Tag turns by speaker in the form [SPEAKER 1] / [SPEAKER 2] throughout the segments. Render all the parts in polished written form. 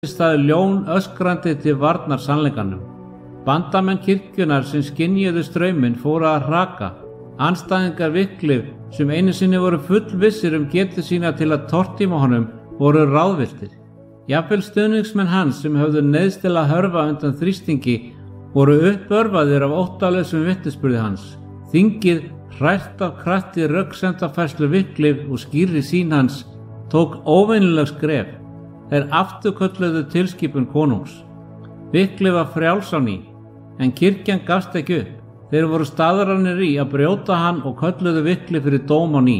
[SPEAKER 1] staði ljón öskrandi til varnar sannleikanum. Bandamenn kirkjunnar sem skynjuðu strauminn fóru að hraka. Andstæðingar Wycliffe sem einu sinni voru fullvissir getu sína til að tortíma honum voru ráðvilltir. Jafnvel stuðningsmenn hans sem höfðu neyðst til að hörfa undan þrýstingi voru uppörvaðir af óttalausum vitnisburði hans. Þingið, hrært af krafti röksemdafærslu Wycliffe og skýrri sýn hans, tók óvenjuleg skref. Þeir afturkölluðu tilskipun konungs. Wycliffe var frjáls á ný, en kirkjan gafst ekki upp. Þeir voru staðrænir í að brjóta hann og kölluðu Wycliffe fyrir dóm á ný.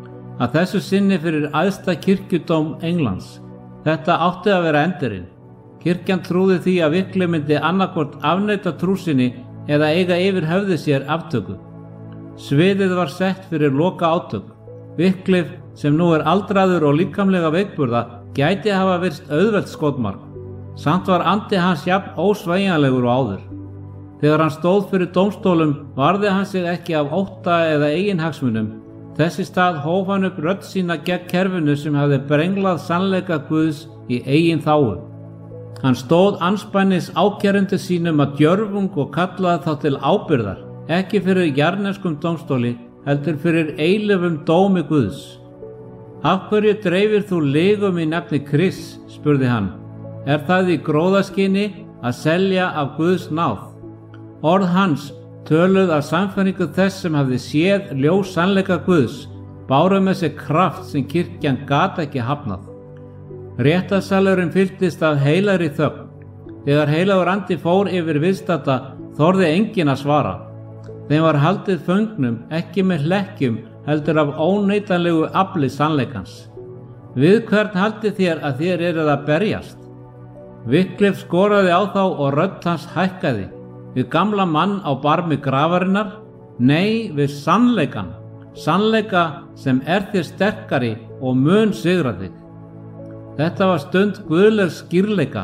[SPEAKER 1] Að þessu sinni fyrir æðsta kirkjudóm Englands. Þetta átti að vera endurinn. Kirkjan trúði því að Wycliffe myndi annaðhvort afneita trú sinni eða eiga yfir höfði sér aftöku. Sviðið var sett fyrir loka átök. Wycliffe, sem nú aldraður og líkamlega veikburða, gæti hafa virst auðvelt skotmark. Samt var andi hans jafn ósveigjanlegur og áður. Þegar hann stóð fyrir dómstólum varði hann sig ekki af ótta eða eigin hagsmunum. Þess í stað hóf hann upp rödd sína gegn kerfinu sem hafði brenglað sannleika Guðs í eigin þágu. Hann stóð andspænis ákærendur sínum að djörfung og kallaði þá til ábyrgðar, ekki fyrir jarðneskum dómstóli, heldur fyrir eilífum dómi Guðs. Af hverju dreifir þú lygum í nafni Krists, spurði hann. Er það í gróðaskyni að selja af Guðs náð? Orð hans, töluð af sannfæringu þess sem hafði séð ljós sannleika Guðs, báru með sér kraft sem kirkjan gat ekki hafnað. Réttarsalurinn fylltist af heilagri þögn. Þegar heilagur andi fór yfir viðstadda þorði enginn að svara. Þeim var haldið föngnum, ekki með hlekkjum, heldur af óneitanlegu afli sannleikans. Við hvern haldið þér að þér eruð að berjast? Wycliffe skoraði á þá og rödd hans hækkaði. Við gamla mann á barmi grafarinnar? Nei, við sannleikan. Sannleika sem þér sterkari og mun sigra þig. Þetta var stund guðlegs skýrleika.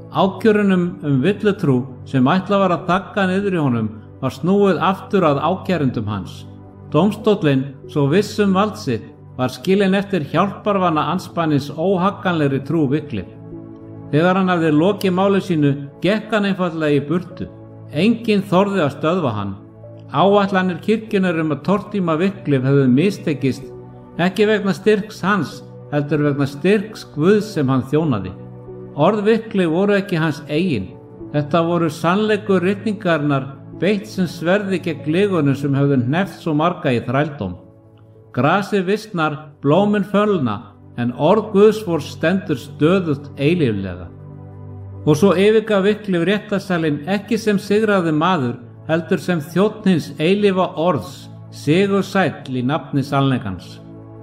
[SPEAKER 1] Ákjörunum villutrú sem ætlað var að þagga niður í honum var snúið aftur að ákærendum hans. Dómstóllinn, svo viss vald sitt, var skilinn eftir hjálparvana andspænis óhagganlegri trú Wycliffe. Þegar hann hafði lokið máli sínu, gekk hann einfaldlega í burtu. Enginn þorði að stöðva hann. Áætlanir kirkjunnar að tortíma Wycliffe hefðu mistekist, ekki vegna styrks hans, heldur vegna styrks Guðs sem hann þjónaði. Orð Wycliffe voru ekki hans eigin. Þetta voru sannleikur ritningarinnar beitt sem sverði gegn lygunum sem hefðu hneppt svo marga í þrældóm. Grasið visnar, blómin fölna, en orð Guðs stendur stöðugt eilíflega. Og svo yfirgaf Wycliffe réttarsalinn ekki sem sigraði maður, heldur sem þjónn hins eilífa orðs, sigursæll í nafni sannleikans.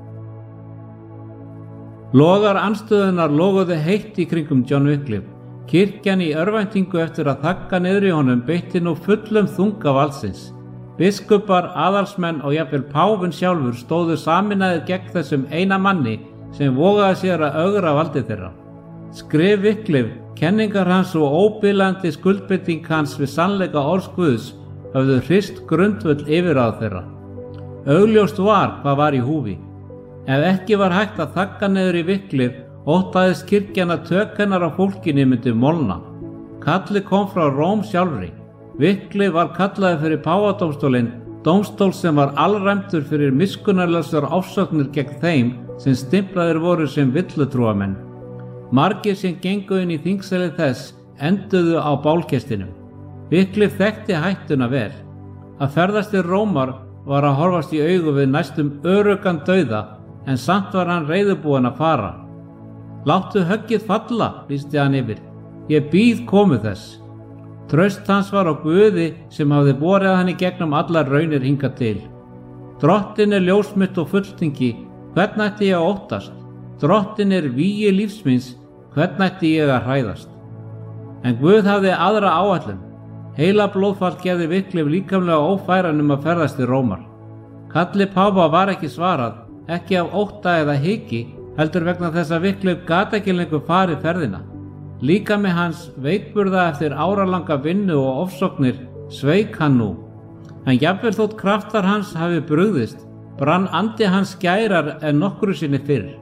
[SPEAKER 1] Logar andstöðunar loguðu heitt í kringum John Wycliffe. Kirkjan í örvæntingu eftir að þagga niður í honum beitti nú fullum þunga valdsins. Biskupar, aðalsmenn og jafnvel páfinn sjálfur stóðu sameinaðir gegn þessum eina manni sem vogaði sér að ögra valdi þeirra. Skrif Wycliffe, kenningar hans og óbilandi skuldbinding hans við sannleika orðs Guðs höfðu hrist grundvöll yfirráð þeirra. Augljóst var hvað var í húfi. Ef ekki var hægt að þagga niður í Wycliffe, óttaðist kirkjan að tök hennar á fólkinu myndi molna. Kalli kom frá Róm sjálfri. Wycliffe var kallaði fyrir páfadómstólinn, dómstól sem var alræmdur fyrir miskunnarlausar ofsóknir gegn þeim sem stimplaðir voru sem villutrúamenn. Margir sem gengu inn í þingsali þess enduðu á bálkestinum. Wycliffe þekkti hættuna vel. Að ferðast til Rómar var að horfast í augu við næstum öruggan dauða, en samt var hann reiðubúinn að fara. Láttu höggið falla, lýsti hann yfir. Ég bíð komu þess. Traust hans var á Guði sem hafði borið hann í gegnum allar raunir hingað til. Drottin ljósmitt og fulltingi, hvern ætti ég að óttast? Drottin vígi lífsmins, hvern ætti ég að hræðast? En Guð hafði aðra áætlun. Heila blóðfall gerði Wycliffe líkamlega ófæran að ferðast til Rómar. Kalli páfa var ekki svarað, ekki af ótta eða hiki, heldur vegna þess að Wycliffe gat ekki lengur farið ferðina. Líkami hans, veikburða eftir áralanga vinnu og ofsóknir, sveik hann nú. En jafnvel þótt kraftar hans hafi brugðist, brann andi hans skærar en nokkru sinni fyrr.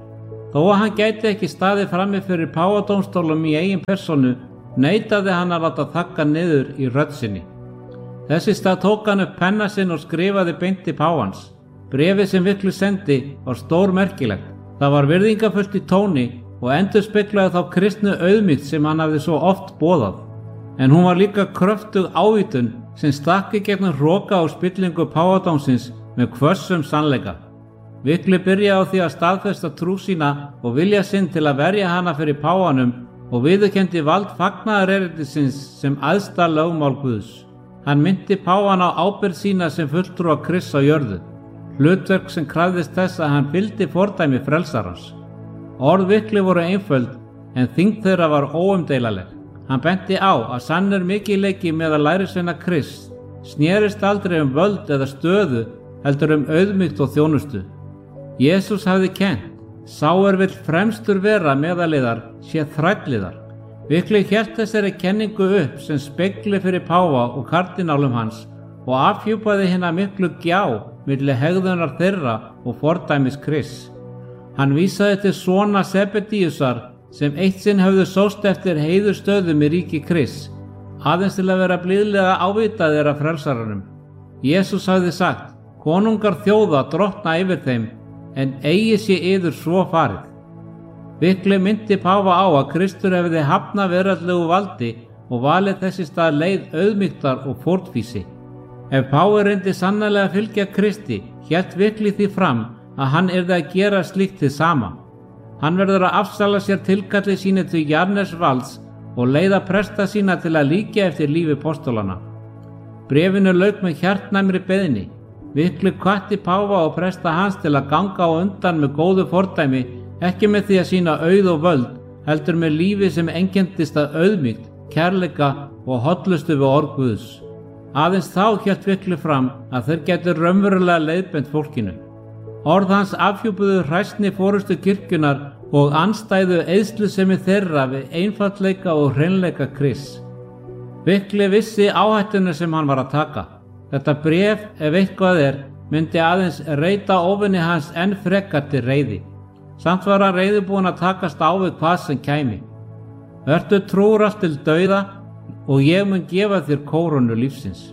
[SPEAKER 1] Þó að hann gæti ekki staðið frammi fyrir páfadómstólum í eigin persónu, neitaði hann að láta þagga niður í rödd sinni. Þess í stað tók hann upp penna sinn og skrifaði beint til páfans. Bréfið sem Wycliffe sendi var stórmerkilegt. Það var virðingafullt í tóni og endurspeglaði þá kristnu auðmýkt sem hann hafði svo oft boðað. En hún var líka kröftug ávítun sem stakk í gegnum hroka og spillingu páfadómsins með hvössum sannleika. Wycliffe byrjaði á því að staðfesta trú sína og vilja sinn til að verja hana fyrir páfanum og viðurkenndi vald fagnaðarerindisins sem æðsta lögmál Guðs. Hann minnti páfan á ábyrgð sína sem fulltrúa Krists á jörðu, hlutverk sem krafðist þess að hann fylgdi fordæmi frelsarans. Orð Wycliffe voru einföld en þyngd þeirra var óumdeilanleg. Hann benti á að sannur mikilvægi meðal lærisveina Krists snerist aldrei völd eða stöðu, heldur auðmýkt og þjónustu. Jesús hafði kennt: sá vill fremstur vera meðaliðar sé þræll. Wycliffe hélt þessari kenningu upp sem spegli fyrir páfa og kardinálum hans og afhjúpaði hina miklu gjá milli hegðunar þeirra og fordæmis Krists. Hann vísaði til svona Sebedíusar sem eitt sinn höfðu sóst eftir heiðurstöðum í ríki Krists, aðeins til að vera blíðlega ávitaðir af frelsaranum. Jesús hafði sagt: konungar þjóða drottna yfir þeim, en eigi sé yður svo farið. Wycliffe myndi páfa á að Kristur hefði hafnað veraldlegu valdi og valið þess í stað leið auðmýktar og fórnfýsi. Ef páfi reyndi sannarlega að fylgja Kristi, hélt Wycliffe því fram að hann yrði að gera slíkt hið sama. Hann verður að afsala sér tilkalli sínu til jarðnesvalds og leiða presta sína til að líkja eftir lífi postólana. Bréfinu lauk með hjartnæmri beiðni. Wycliffe hvatti páfa og presta hans til að ganga á undan með góðu fordæmi, ekki með því að sýna auð og völd, heldur með lífi sem einkenndist af auðmýkt, kærleika og hollustu við orð Guðs. Aðeins þá hélt Wycliffe fram að þeir gætu raunverulega leiðbent fólkinu. Orð hans afhjúpuðu hræsni forystu kirkjunnar og andstæðu eyðslusemi þeirra við einfaldleika og hreinleika Krists. Wycliffe vissi áhættuna sem hann var að taka. Þetta bréf, ef eitthvað myndi aðeins reita óvinni hans enn frekar til reiði. Samt var hann reiðubúinn að takast á við hvað sem kæmi. Vertu trúr allt til dauða og ég mun gefa þér kórónu lífsins.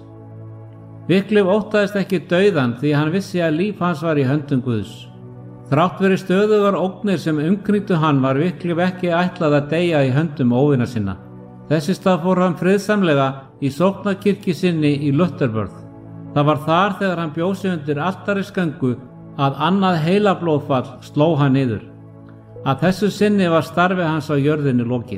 [SPEAKER 1] Wycliffe óttaðist ekki dauðan því hann vissi að líf hans var í höndum Guðs. Þrátt fyrir stöðugar ógnir sem umkringdu hann var Wycliffe ekki ætlað að deyja í höndum óvina sinna. Þess í stað fór hann friðsamlega í sóknarkirkju sinni í Lutherburg. Það var þar þegar hann bjó sig undir altarisgöngu að annað heilablóðfall sló hann niður. Að þessu sinni var starfi hans á jörðinni lokið.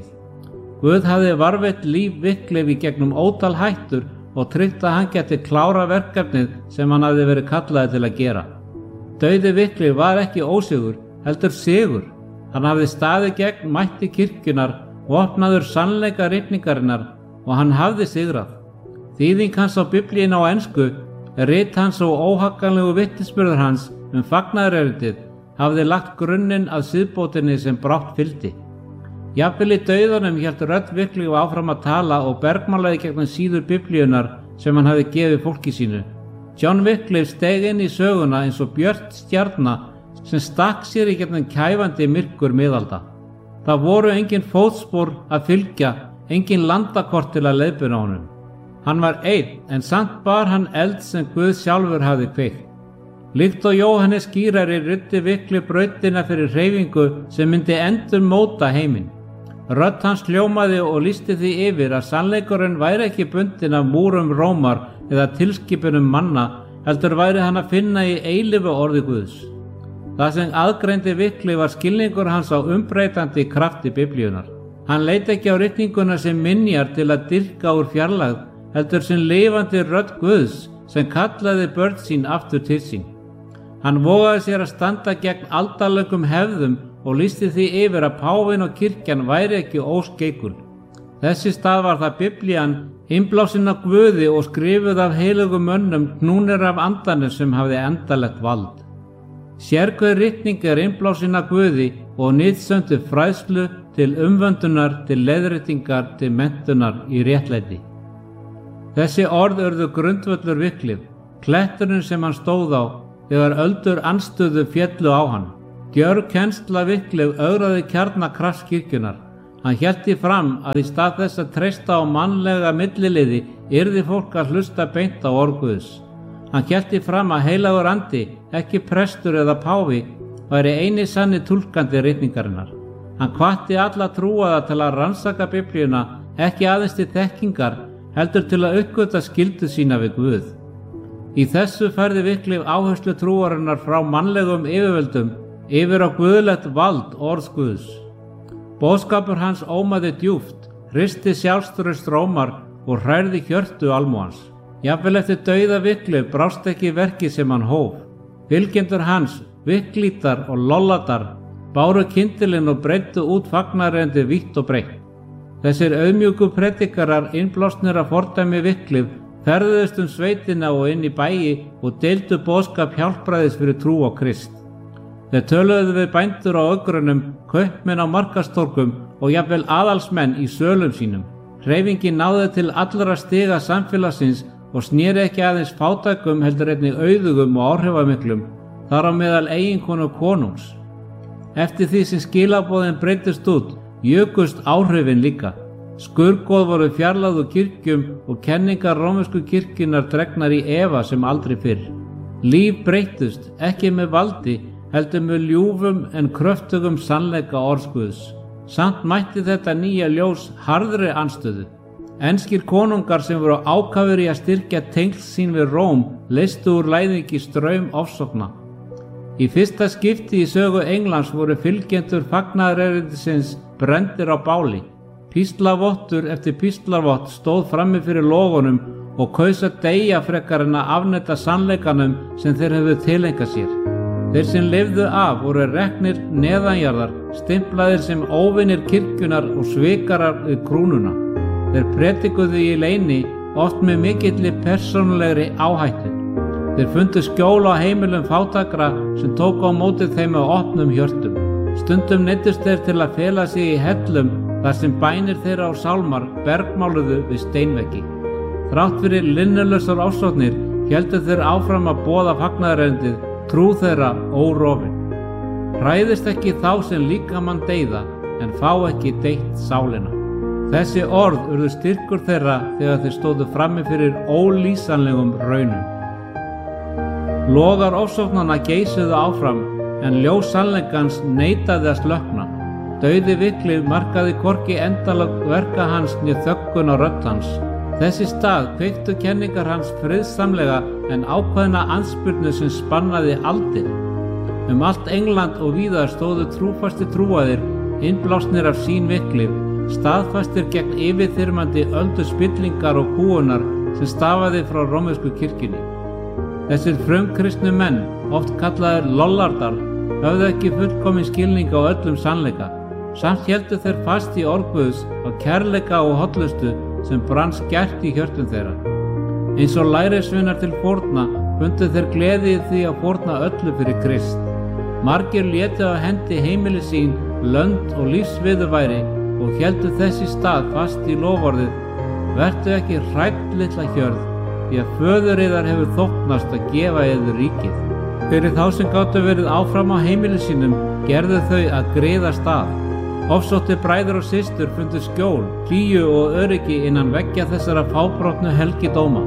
[SPEAKER 1] Guð hafði varveitt líf Wycliffe í gegnum ótal hættur og tryggt að hann geti klára verkefnið sem hann hafði verið kallaði til að gera. Dauði Wycliffe var ekki ósigur, heldur sigur. Hann hafði staðið gegn mætti kirkjunar, vopnaður sannleika ritningarinnar og hann hafði sigrað. Þýðing hans á Biblíinu á ensku, rit hans og óhagganlegu vitnisburður hans fagnaðarerindið hafði lagt grunninn að siðbótinni sem brátt fylgdi. Jafnvel í dauðanum hélt rödd Wycliffe áfram að tala og bergmálaði gegnum síður Biblíunnar sem hann hafði gefið fólki sínu. John Wycliffe steig inn í söguna eins og björt stjarna sem stakk sér í gegnum kæfandi myrkur miðalda. Það voru engin fótspor að fylgja, engin landakort til að leiðbeina honum. Hann var einn, en samt bar hann eld sem Guð sjálfur hafði kveikt. Líkt og Jóhannes skírari ruddi Wycliffe brautina fyrir hreyfingu sem myndi endur móta heiminn. Rödd hans hljómaði og lýsti því yfir að sannleikurinn væri ekki bundinn af múrum Rómar eða tilskipunum manna, heldur væri hann að finna í eilífu orði Guðs. Það sem aðgreindi Wycliffe var skilningur hans á umbreytandi krafti Biblíunnar. Hann leit ekki á ritninguna sem minjar til að dyrka úr fjarlægð, heldur sem lifandi rödd Guðs sem kallaði börn sín aftur til sín. Hann vogaði sér að standa gegn aldalöngum hefðum og lýsti því yfir að páfinn og kirkjan væri ekki óskeikul. Þessi stað var það Biblían, innblásin af Guði og skrifuð af heilugum mönnum knúnir af andanum sem hafði endalegt vald. Sérhver ritning innblásin af Guði og nytsöm til fræðslu, til umvöndunar, til leiðréttingar, til menntunar í réttlæti. Þessi orð urðu grundvöllur Wycliffe, kletturinn sem hann stóð á þegar öldur anstöðu féllu á hann. Djörf kennsla Wyclifs ögraði kjarna krafts kirkjunnar. Hann hélt því fram að í stað þess að treysta á mannlega milliliði yrði fólk að hlusta beint á orð Guðs. Hann hélt því fram að heilagur andi, ekki prestur eða páfi, væri eini sanni túlkandi ritningarinnar. Hann hvatti alla trúaða til að rannsaka Biblíuna, ekki aðeins til þekkingar, heldur til að uppgötva skyldu sína við Guð. Í þessu færði Wyclifs áherslu trúarinnar frá mannlegum yfirvöldum yfir á guðlegt vald orðs Guðs. Boðskapur hans ómaði djúpt, hristi sjálfstraust Rómar og hrærði hjörtu almúans. Jafnvel eftir dauða Wyclifs brást ekki verkið sem hann hóf. Fylgjendur hans, Wyclifar og Lolladar, báru kyndilinn og breiddu út fagnarendi vítt og breitt. Þessir auðmjúku predikarar innblásnir af fordæmi Wyclifs ferðuðust sveitina og inn í bæi og deildu boðskap hjálpræðis fyrir trú á Krist. Þeir töluðu við bændur á ögrunum, kaupmenn á markastorgum og jafnvel aðalsmenn í sölum sínum. Hreyfingin náði til allra stiga samfélagsins og sneri ekki aðeins fátækum heldur einnig auðugum og áhrifamiklum, þar á meðal eiginkonu konungs. Eftir því sem skilaboðin breyttust út, jukust áhrifin líka. Skurðgoð voru fjarlægð úr kirkjum og kenningar rómversku kirkjunnar dregnar í efa sem aldrei fyrr. Líf breyttust, ekki með valdi, heldur með ljúfum en kröftugum sannleika orðs Guðs. Samt mætti þetta nýja ljós harðri andstöðu. Enskir konungar sem voru ákafir í að styrkja tengsl sín við Róm leystu úr læðingi straum ofsókna. Í fyrsta skipti í sögu Englands voru fylgjendur fagnaðarerindisins brenndir á báli. Píslarvottur eftir píslarvott stóð frammi fyrir logunum og kaus að deyja frekar en að afneita sannleikanum sem þeir hefðu tileinkað sér. Þeir sem lifðu af voru reknir neðanjarðar, stimplaðir sem óvinir kirkjunar og svikarar við krúnuna. Þeir predikuðu í leyni, oft með mikilli persónulegri áhættu. Þeir fundu skjól á heimilum fátækra sem tók á móti þeim með opnum hjörtum. Stundum neyddust þeir til að fela sig í hellum þar sem bænir þeirra og sálmar bergmáluðu við steinveggi. Þrátt fyrir linnulausar ofsóknir héldu þeir áfram að boða fagnaðarerindið, trú þeirra órofin. Hræðist ekki þá sem líkamann deyða, en fá ekki deytt sálina. Þessi orð urðu styrkur þeirra þegar þeir stóðu frammi fyrir ólýsanlegum raunum. Logar ofsóknanna geisuðu áfram, en ljós sannleikans neitaði að slökkna. Dauði Wyclifs markaði hvorki endalag verka hans né þöggun á rödd hans. Þess í stað kveiktu kenningar hans friðsamlega en ákveðna andspyrnu sem spannaði aldir. Allt England og víðar stóðu trúfastir trúaðir, innblásnir af sýn Wyclifs, staðfastir gegn yfirþyrmandi öldu spillingar og kúgunar sem stafaði frá rómversku kirkjunni. Þessir frumkristnu menn, oft kallaðir Lollardar, höfðu ekki fullkominn skilning á öllum sannleika. Samt héldu þeir fast í orð Guðs á kærleika og hollustu sem brann skært í hjörtum þeirra. Eins og lærisveinar til fórna fundu þeir gleði í því að fórna öllu fyrir Krist. Margir létu á hendi heimili sín, lönd og lífsviðurværi og héldu þess í stað fast í loforðið: vertu ekki hrædd, litla hjörð, því að föður yðar hefur þóknast að gefa yður ríkið. Fyrir þá sem gátu verið áfram á heimili sínum gerðu þau að greiða stað. Ofsóttir bræður og systur fundu skjól, hlýju og öryggi innan veggja þessara fábrotnu helgidóma.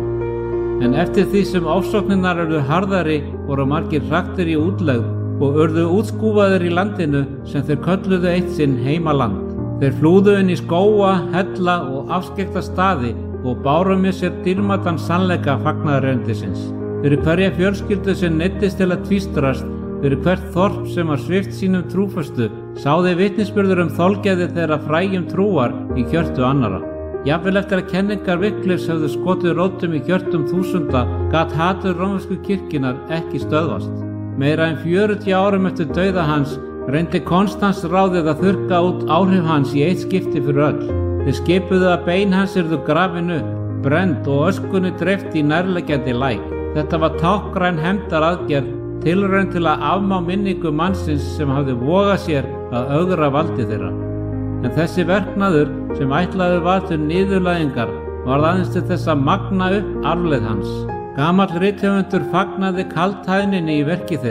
[SPEAKER 1] En eftir því sem ofsóknirnar urðu harðari voru margir hraktir í útlegð og urðu útskúfaðir í landinu sem þeir kölluðu eitt sinn heimaland. Þeir flúðu inn í skóga, hella og afskekkta staði og báru með sér dýrmætan sannleika fagnaðarerindisins. Fyrir hverja fjölskyldu sem neyddist til að tvístrast, fyrir hvert þorp sem var svipt sínum trúfastu, sáði vitnisburður þolgæði þeirra fræjum trúar í hjörtu annarra. Jafnvel eftir að kenningar Wyclifs höfðu skotið rótum í hjörtum þúsunda, gat hatur rómversku kirkjunnar ekki stöðvast. Meira en 40 árum eftir dauða hans reyndi Konstans ráðið að þurrka út áhrif hans í eitt skipti fyrir öll. Þeir skipuðu að bein hans yrðu grafin upp, brennd og öskunni dreift í nærliggjandi læk. Þetta var táknræn hefndaraðgerð, tilraun til að afmá minningu mannsins sem hafði vogað sér að ögra valdi þeirra. En þessi verknaður sem ætlaður var til niðurlægingar var aðeins til þess að magna upp arfleið hans. Gamall rithöfundur fagnaði kaldhæðninni í verki þeirra.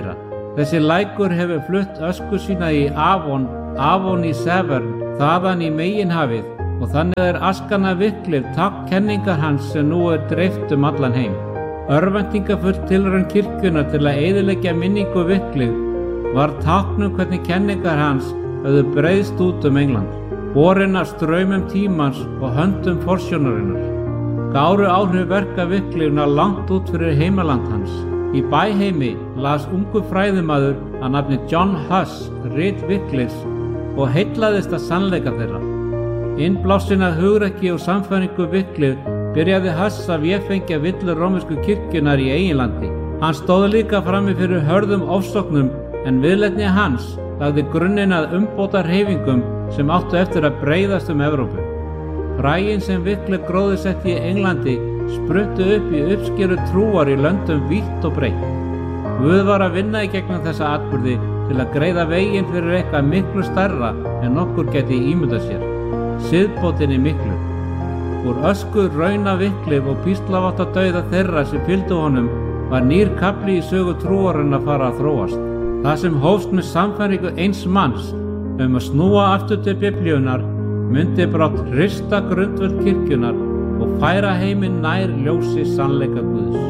[SPEAKER 1] Þessi lækur hefur flutt ösku sína í Avon í Severn, þaðan í meginhafið, og þannig er askan af Wycliffe tákn kenningar hans sem nú er dreift allan heim. Örvæntingafull tilraun kirkjunnar til að eyðileggja minningu Wycliffe var tákn hvernig kenningar hans höfðu breiðst út England, borin af straumum tímans og höndum forsjónarinnar. Gáru áhrif verka Wycliffe langt út fyrir heimaland hans. Í bæheimi las ungu fræðimaður að nafni John Huss rit Wycliffes og heillaðist að sannleika þeirra. Innblásinn að hugrekki og samfæringu Wycliffe byrjaði Huss að véfengja villur rómversku kirkjunnar í eiginlandi. Hann stóð líka frammi fyrir hörðum ofsóknum, en viðleitni hans lagði grunninn að umbóta hreyfingum sem áttu eftir að breiðast Evrópu. Fræin sem Wycliffe gróðursetti í Englandi spruttu upp í uppskeru trúar í löndum vítt og breitt. Guð var að vinna í gegnum þessa atburði til að greiða veginn fyrir eitthvað miklu stærra en nokkur geti ímyndað sér, siðbótinni miklu. Úr ösku rauna Wycliffe og píslarvotta dauða þeirra sem fylgdu honum var nýr kafli í sögu trúarinnar að fara að þróast. Það sem hófst með samfæringu eins manns að snúa aftur til Biblíunnar myndi brátt hrista grundvöll kirkjunnar og færa heiminn nær ljósi sannleika Guðs.